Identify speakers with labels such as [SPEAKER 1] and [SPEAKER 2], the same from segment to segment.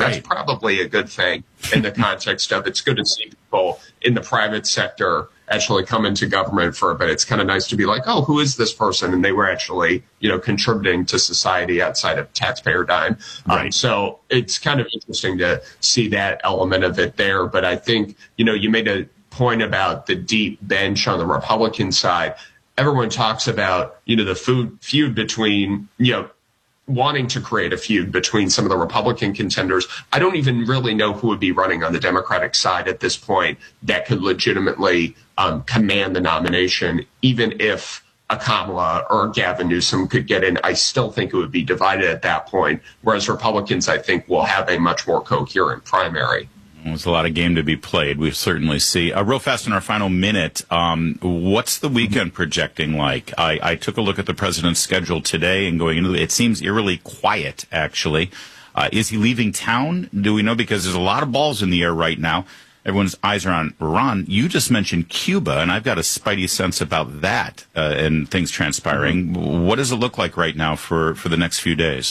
[SPEAKER 1] That's probably a good thing in the context of it's good to see people in the private sector actually come into government for a bit. It's kind of nice to be like, oh, who is this person? And they were actually, contributing to society outside of taxpayer dime.
[SPEAKER 2] Right.
[SPEAKER 1] So it's kind of interesting to see that element of it there. But I think, you made a point about the deep bench on the Republican side. Everyone talks about, the feud between, wanting to create a feud between some of the Republican contenders. I don't even really know who would be running on the Democratic side at this point that could legitimately command the nomination, even if a Kamala or Gavin Newsom could get in. I still think it would be divided at that point, whereas Republicans, I think, will have a much more coherent primary.
[SPEAKER 2] There's a lot of game to be played. We certainly see. Real fast in our final minute, what's the weekend projecting like? I took a look at the president's schedule today and going into it seems eerily quiet, actually. Is he leaving town? Do we know? Because there's a lot of balls in the air right now. Everyone's eyes are on Iran. You just mentioned Cuba, and I've got a spidey sense about that and things transpiring. Mm-hmm. What does it look like right now for the next few days?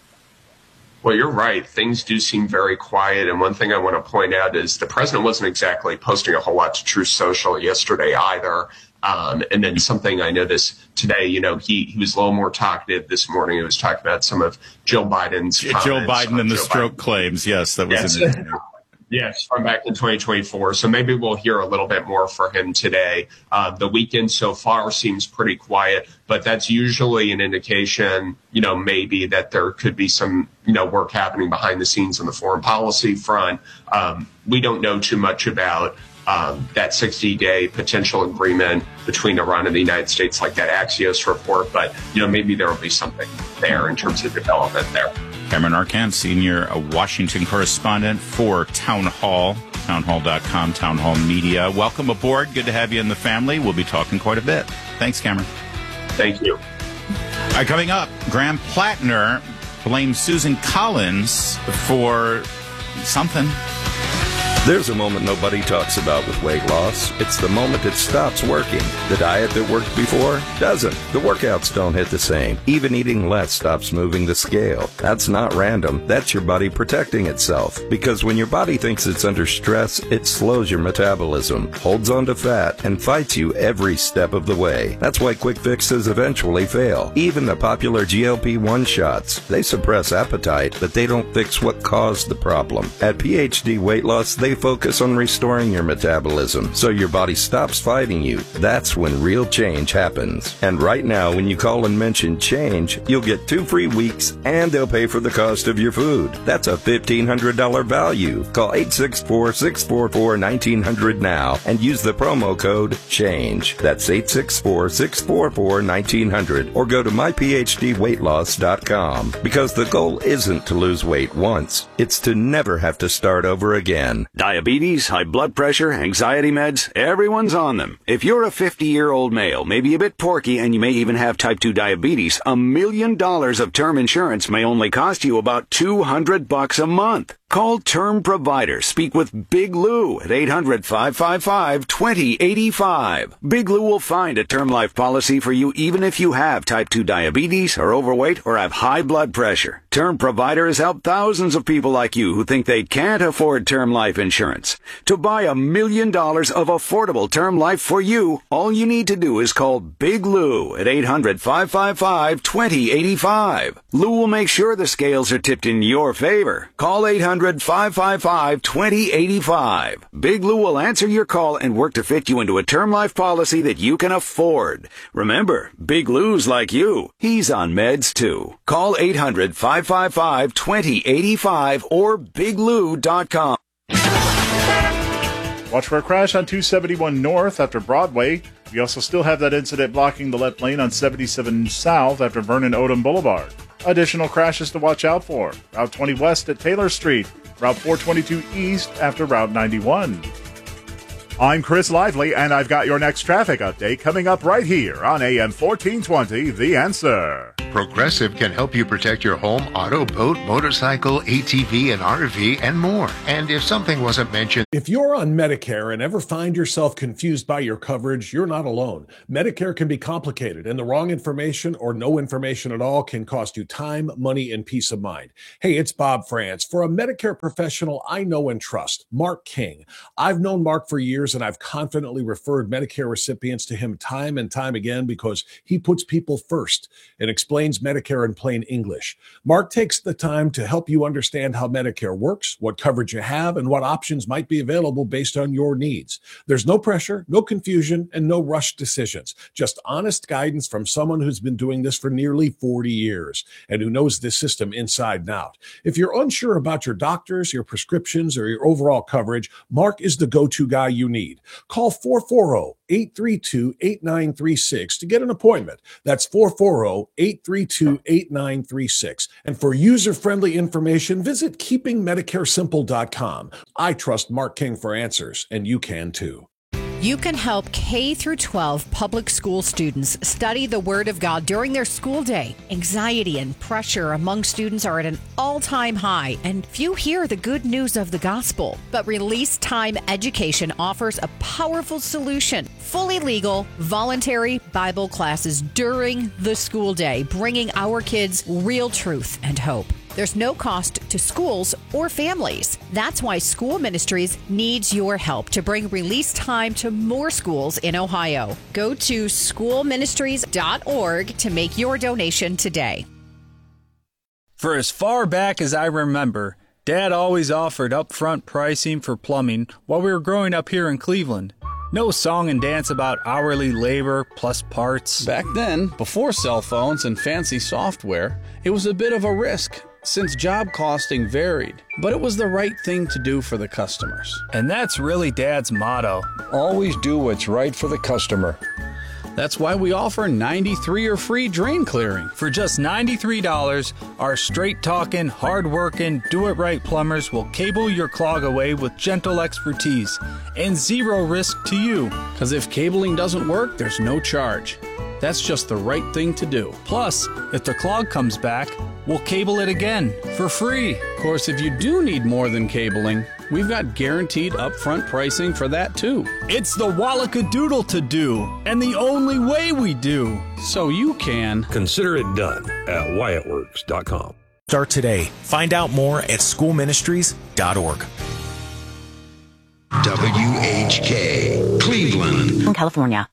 [SPEAKER 1] Well, you're right. Things do seem very quiet. And one thing I want to point out is the president wasn't exactly posting a whole lot to Truth Social yesterday either. And then something I noticed today, he was a little more talkative this morning. He was talking about some of Joe Biden's comments.
[SPEAKER 2] Joe Biden and the stroke claims. Yes, that was in it.
[SPEAKER 1] Yes, from back in 2024. So maybe we'll hear a little bit more from him today. The weekend so far seems pretty quiet, but that's usually an indication, maybe that there could be some, work happening behind the scenes on the foreign policy front. We don't know too much about that 60-day potential agreement between Iran and the United States, like that Axios report, but, maybe there will be something there in terms of development there.
[SPEAKER 2] Cameron Arcand, senior Washington correspondent for Town Hall, townhall.com, Town Hall Media. Welcome aboard. Good to have you in the family. We'll be talking quite a bit. Thanks, Cameron.
[SPEAKER 1] Thank you.
[SPEAKER 2] All right, coming up, Graham Plattner blames Susan Collins for something.
[SPEAKER 3] There's a moment nobody talks about with weight loss. It's the moment it stops working. The diet that worked before doesn't. The workouts don't hit the same. Even eating less stops moving the scale. That's not random. That's your body protecting itself. Because when your body thinks it's under stress, it slows your metabolism, holds on to fat, and fights you every step of the way. That's why quick fixes eventually fail. Even the popular GLP-1 shots. They suppress appetite, but they don't fix what caused the problem. At PhD Weight Loss, they focus on restoring your metabolism so your body stops fighting you. That's when real change happens. And right now, when you call and mention change, you'll get 2 free weeks and they'll pay for the cost of your food. That's a $1,500 value. Call 864-644-1900 now and use the promo code CHANGE. That's 864-644-1900 or go to myphdweightloss.com, because the goal isn't to lose weight once. It's to never have to start over again.
[SPEAKER 4] Diabetes, high blood pressure, anxiety meds, everyone's on them. If you're a 50-year-old male, maybe a bit porky, and you may even have type 2 diabetes, $1 million of term insurance may only cost you about $200 a month. Call Term Provider. Speak with Big Lou at 800-555-2085. Big Lou will find a term life policy for you even if you have type 2 diabetes, are overweight, or have high blood pressure. Term Provider has helped thousands of people like you who think they can't afford term life insurance. To buy $1 million of affordable term life for you, all you need to do is call Big Lou at 800-555-2085. Lou will make sure the scales are tipped in your favor. Call 800-555-2085. Big Lou will answer your call and work to fit you into a term life policy that you can afford. Remember, Big Lou's like you. He's on meds too. Call 800-555-2085 or biglou.com.
[SPEAKER 5] Watch for a crash on 271 North after Broadway. We also still have that incident blocking the left lane on 77 South after Vernon Odom Boulevard. Additional crashes to watch out for: Route 20 West at Taylor Street, Route 422 East after Route 91. I'm Chris Lively, and I've got your next traffic update coming up right here on AM 1420, The Answer.
[SPEAKER 6] Progressive can help you protect your home, auto, boat, motorcycle, ATV, and RV, and more. And if something wasn't mentioned...
[SPEAKER 7] If you're on Medicare and ever find yourself confused by your coverage, you're not alone. Medicare can be complicated, and the wrong information or no information at all can cost you time, money, and peace of mind. Hey, it's Bob France. For a Medicare professional I know and trust, Mark King. I've known Mark for years, and I've confidently referred Medicare recipients to him time and time again because he puts people first and explains Medicare in plain English. Mark takes the time to help you understand how Medicare works, what coverage you have, and what options might be available based on your needs. There's no pressure, no confusion, and no rushed decisions. Just honest guidance from someone who's been doing this for nearly 40 years and who knows this system inside and out. If you're unsure about your doctors, your prescriptions, or your overall coverage, Mark is the go-to guy you need. Call 440-832-8936 to get an appointment. That's 440-832-8936. And for user-friendly information, visit keepingmedicaresimple.com. I trust Mark King for answers, and you can too.
[SPEAKER 8] You can help K through 12 public school students study the Word of God during their school day. Anxiety and pressure among students are at an all-time high, and few hear the good news of the gospel. But Release Time Education offers a powerful solution. Fully legal, voluntary Bible classes during the school day, bringing our kids real truth and hope. There's no cost to schools or families. That's why School Ministries needs your help to bring Release Time to more schools in Ohio. Go to schoolministries.org to make your donation today.
[SPEAKER 9] For as far back as I remember, Dad always offered upfront pricing for plumbing while we were growing up here in Cleveland. No song and dance about hourly labor plus parts.
[SPEAKER 10] Back then, before cell phones and fancy software, it was a bit of a risk, since job costing varied, but it was the right thing to do for the customers.
[SPEAKER 9] And that's really Dad's motto.
[SPEAKER 11] Always do what's right for the customer.
[SPEAKER 10] That's why we offer 93-year free drain clearing.
[SPEAKER 9] For just $93, our straight-talking, hard-working, do-it-right plumbers will cable your clog away with gentle expertise and zero risk to you.
[SPEAKER 10] Because if cabling doesn't work, there's no charge. That's just the right thing to do.
[SPEAKER 9] Plus, if the clog comes back, we'll cable it again for free.
[SPEAKER 10] Of course, if you do need more than cabling, we've got guaranteed upfront pricing for that too.
[SPEAKER 9] It's the Wallackadoodle to do, and the only way we do.
[SPEAKER 10] So you can
[SPEAKER 11] consider it done at WyattWorks.com.
[SPEAKER 12] Start today. Find out more at schoolministries.org.
[SPEAKER 13] WHK, Cleveland,
[SPEAKER 14] California.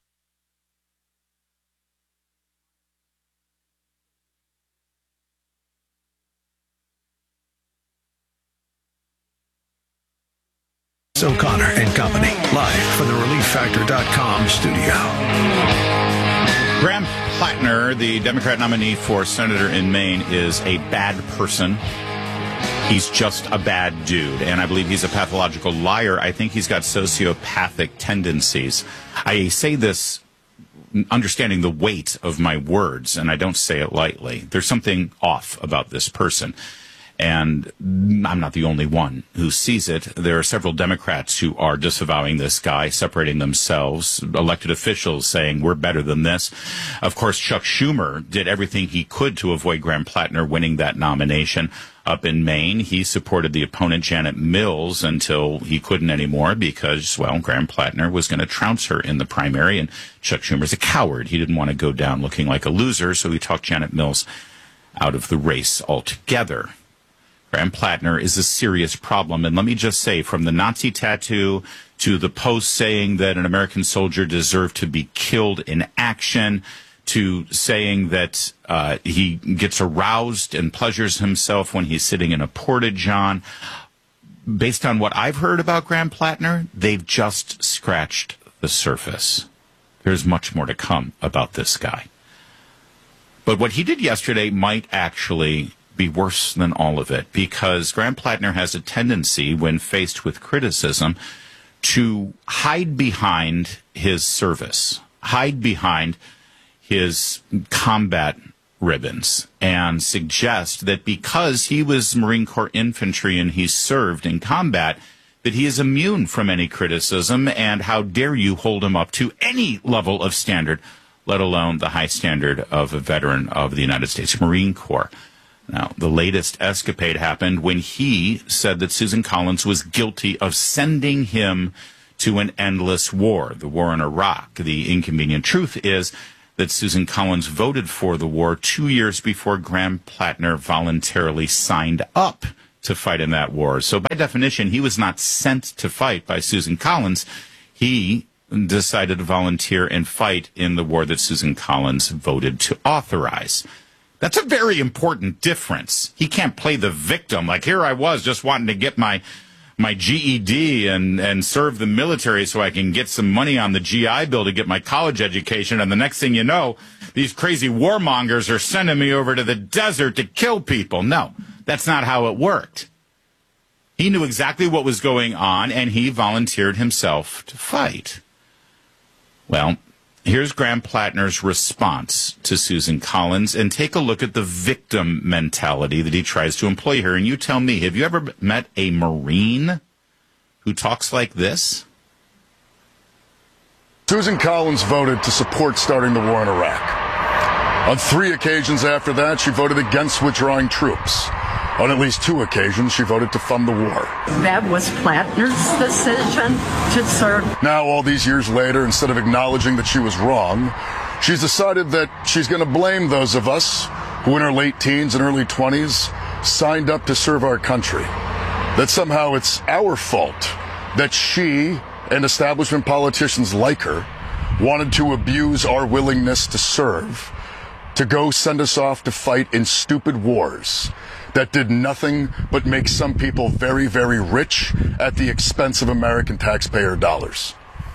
[SPEAKER 12] O'Connor and Company, live from the ReliefFactor.com studio.
[SPEAKER 2] Graham Plattner, the Democrat nominee for senator in Maine, is a bad person. He's just a bad dude, and I believe he's a pathological liar. I think he's got sociopathic tendencies. I say this understanding the weight of my words, and I don't say it lightly. There's something off about this person. And I'm not the only one who sees it. There are several Democrats who are disavowing this guy, separating themselves, elected officials saying we're better than this. Of course, Chuck Schumer did everything he could to avoid Graham Plattner winning that nomination up in Maine. He supported the opponent, Janet Mills, until he couldn't anymore because, well, Graham Plattner was going to trounce her in the primary, and Chuck Schumer's a coward. He didn't want to go down looking like a loser, so he talked Janet Mills out of the race altogether. Graham Plattner is a serious problem. And let me just say, from the Nazi tattoo to the post saying that an American soldier deserved to be killed in action, to saying that he gets aroused and pleasures himself when he's sitting in a porta-john, based on what I've heard about Graham Plattner, they've just scratched the surface. There's much more to come about this guy. But what he did yesterday might actually be worse than all of it, because Graham Plattner has a tendency, when faced with criticism, to hide behind his service, hide behind his combat ribbons, and suggest that because he was Marine Corps infantry and he served in combat, that he is immune from any criticism, and how dare you hold him up to any level of standard, let alone the high standard of a veteran of the United States Marine Corps. Now, the latest escapade happened when he said that Susan Collins was guilty of sending him to an endless war, the war in Iraq. The inconvenient truth is that Susan Collins voted for the war 2 years before Graham Plattner voluntarily signed up to fight in that war. So by definition, he was not sent to fight by Susan Collins. He decided to volunteer and fight in the war that Susan Collins voted to authorize. That's a very important difference. He can't play the victim. Like, here I was just wanting to get my GED and serve the military so I can get some money on the GI Bill to get my college education. And the next thing you know, these crazy warmongers are sending me over to the desert to kill people. No, that's not how it worked. He knew exactly what was going on, and he volunteered himself to fight. Well, here's Graham Plattner's response to Susan Collins, and take a look at the victim mentality that he tries to employ here. And you tell me, have you ever met a Marine who talks like this?
[SPEAKER 14] Susan Collins voted to support starting the war in Iraq. On 3 occasions after that, she voted against withdrawing troops. On at least 2 occasions, she voted to fund the war.
[SPEAKER 15] That was Plattner's decision to serve.
[SPEAKER 14] Now, all these years later, instead of acknowledging that she was wrong, she's decided that she's going to blame those of us who in our late teens and early 20s signed up to serve our country. That somehow it's our fault that she and establishment politicians like her wanted to abuse our willingness to serve, to go send us off to fight in stupid wars that did nothing but make some people very, very rich at the expense of American taxpayer dollars.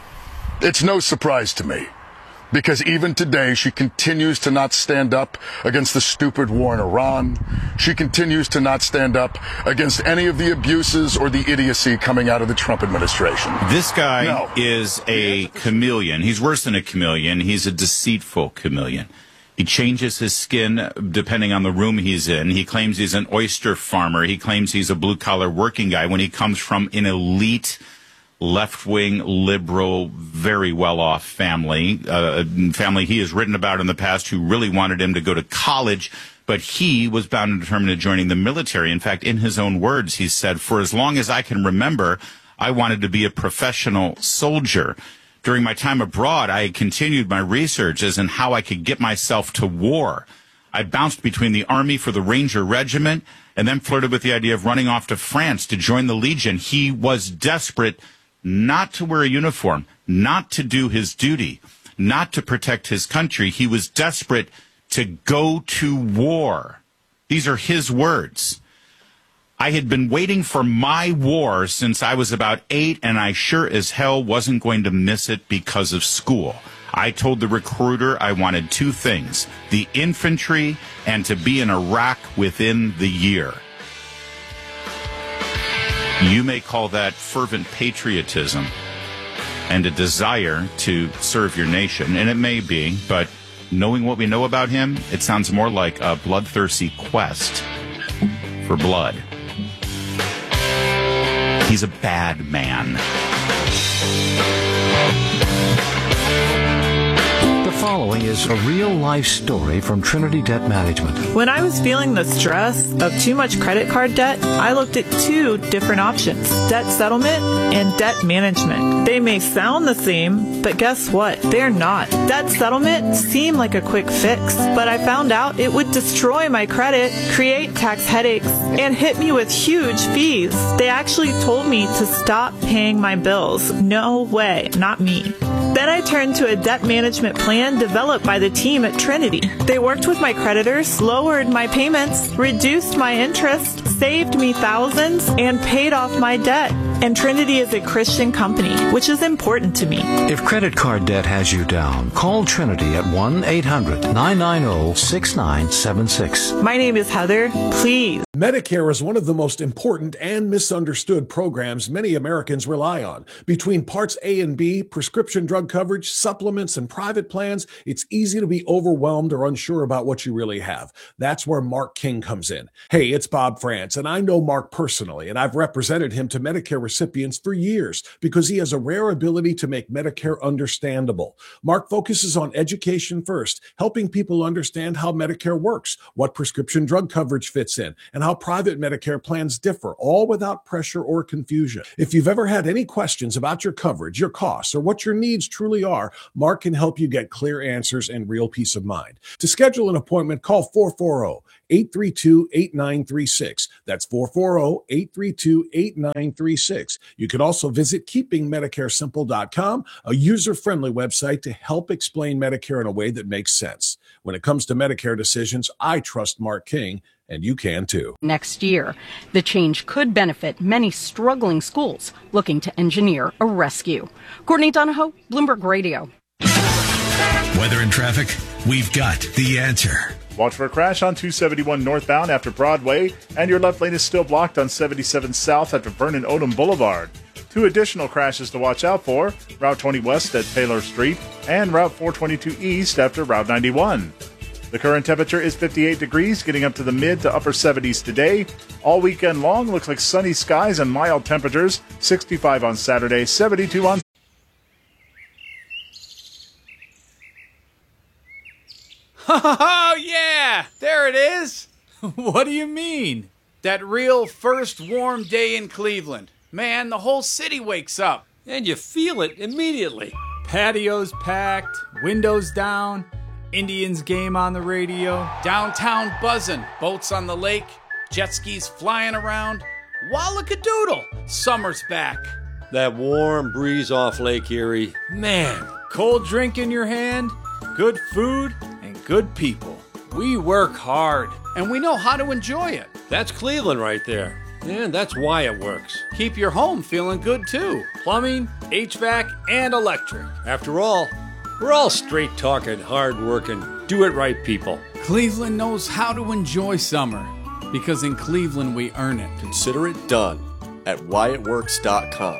[SPEAKER 14] It's no surprise to me, because even today she continues to not stand up against the stupid war in Iran. She continues to not stand up against any of the abuses or the idiocy coming out of the Trump administration.
[SPEAKER 2] This guy is a chameleon. He's worse than a chameleon. He's a deceitful chameleon. He changes his skin depending on the room he's in. He claims he's an oyster farmer. He claims he's a blue-collar working guy when he comes from an elite, left-wing, liberal, very well-off family. Family he has written about in the past who really wanted him to go to college, but he was bound and determined to joining the military. In fact, in his own words, he said, "For as long as I can remember, I wanted to be a professional soldier. During my time abroad, I continued my research as in how I could get myself to war. I bounced between the Army for the Ranger Regiment and then flirted with the idea of running off to France to join the Legion." He was desperate not to wear a uniform, not to do his duty, not to protect his country. He was desperate to go to war. These are his words. "I had been waiting for my war since I was about 8, and I sure as hell wasn't going to miss it because of school. I told the recruiter I wanted 2 things, the infantry and to be in Iraq within the year." You may call that fervent patriotism and a desire to serve your nation, and it may be, but knowing what we know about him, it sounds more like a bloodthirsty quest for blood. He's a bad man.
[SPEAKER 16] The following is a real-life story from Trinity Debt Management.
[SPEAKER 17] When I was feeling the stress of too much credit card debt, I looked at 2 different options, debt settlement and debt management. They may sound the same, but guess what? They're not. Debt settlement seemed like a quick fix, but I found out it would destroy my credit, create tax headaches, and hit me with huge fees. They actually told me to stop paying my bills. No way, not me. Then I turned to a debt management plan developed by the team at Trinity. They worked with my creditors, lowered my payments, reduced my interest, saved me thousands, and paid off my debt. And Trinity is a Christian company, which is important to me.
[SPEAKER 16] If credit card debt has you down, call Trinity at 1-800-990-6976.
[SPEAKER 17] My name is Heather. Please
[SPEAKER 7] Medicare is one of the most important and misunderstood programs many Americans rely on. Between Parts A and B, prescription drug coverage, supplements, and private plans, it's easy to be overwhelmed or unsure about what you really have. That's where Mark King comes in. Hey, it's Bob France, and I know Mark personally, and I've represented him to Medicare recipients for years because he has a rare ability to make Medicare understandable. Mark focuses on education first, helping people understand how Medicare works, what prescription drug coverage fits in, and how private Medicare plans differ, all without pressure or confusion. If you've ever had any questions about your coverage, your costs, or what your needs truly are, Mark can help you get clear answers and real peace of mind. To schedule an appointment, call 440-832-8936. That's 440-832-8936. You can also visit keepingmedicaresimple.com, a user-friendly website to help explain Medicare in a way that makes sense. When it comes to Medicare decisions, I trust Mark King, and you can too.
[SPEAKER 18] Next year, the change could benefit many struggling schools looking to engineer a rescue. Courtney Donahoe, Bloomberg Radio.
[SPEAKER 12] Weather and traffic, we've got the answer.
[SPEAKER 5] Watch for a crash on 271 northbound after Broadway, and your left lane is still blocked on 77 south after Vernon Odom Boulevard. 2 additional crashes to watch out for, Route 20 west at Taylor Street and Route 422 east after Route 91. The current temperature is 58 degrees, getting up to the mid to upper 70s today. All weekend long, looks like sunny skies and mild temperatures. 65 on Saturday, 72 on...
[SPEAKER 9] Oh, yeah! There it is! What do you mean? That real first warm day in Cleveland. Man, the whole city wakes up.
[SPEAKER 19] And you feel it immediately.
[SPEAKER 9] Patios packed, windows down, Indians game on the radio, downtown buzzing, boats on the lake, jet skis flying around. Wallakadoodle, summer's back.
[SPEAKER 19] That warm breeze off Lake Erie.
[SPEAKER 9] Man, cold drink in your hand, good food, and good people. We work hard, and we know how to enjoy it.
[SPEAKER 19] That's Cleveland right there. And that's why it works.
[SPEAKER 9] Keep your home feeling good, too. Plumbing, HVAC, and electric.
[SPEAKER 19] After all, we're all straight-talking, hard-working, do-it-right people.
[SPEAKER 9] Cleveland knows how to enjoy summer, because in Cleveland we earn it.
[SPEAKER 20] Consider it done at WhyItWorks.com.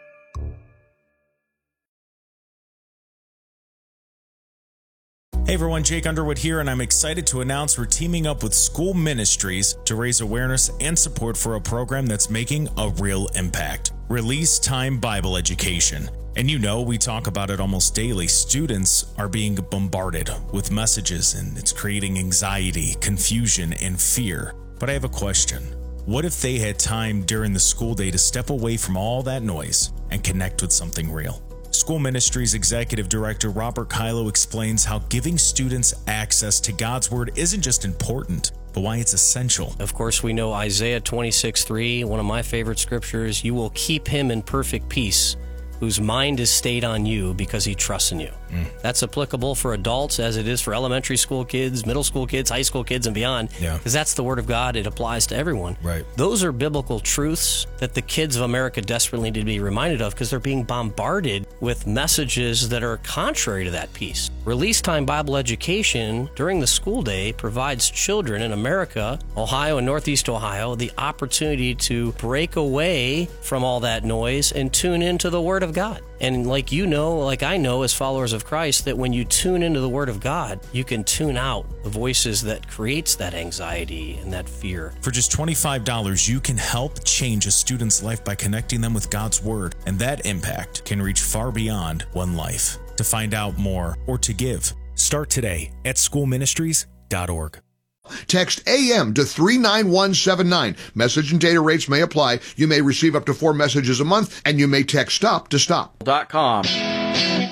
[SPEAKER 21] Hey everyone, Jake Underwood here, and I'm excited to announce we're teaming up with School Ministries to raise awareness and support for a program that's making a real impact. Release Time Bible Education. And you know, we talk about it almost daily. Students are being bombarded with messages, and it's creating anxiety, confusion, and fear. But I have a question. What if they had time during the school day to step away from all that noise and connect with something real? School Ministries Executive Director Robert Kylo explains how giving students access to God's Word isn't just important, but why it's essential.
[SPEAKER 22] Of course, we know Isaiah 26:3, one of my favorite scriptures, you will keep him in perfect peace, whose mind is stayed on you because he trusts in you. That's applicable for adults as it is for elementary school kids, middle school kids, high school kids, and beyond. Because that's the Word of God. It applies to everyone.
[SPEAKER 21] Right.
[SPEAKER 22] Those are biblical truths that the kids of America desperately need to be reminded of because they're being bombarded with messages that are contrary to that peace. Release Time Bible Education during the school day provides children in America, Ohio and Northeast Ohio, the opportunity to break away from all that noise and tune into the Word of God. And like you know, like I know as followers of Christ, that when you tune into the Word of God, you can tune out the voices that creates that anxiety and that fear.
[SPEAKER 21] For just $25, you can help change a student's life by connecting them with God's Word, and that impact can reach far beyond one life. To find out more or to give, start today at schoolministries.org.
[SPEAKER 23] Text AM to 39179. Message and data rates may apply. You may receive up to 4 messages a month, and you may text STOP to stop.
[SPEAKER 24] .com.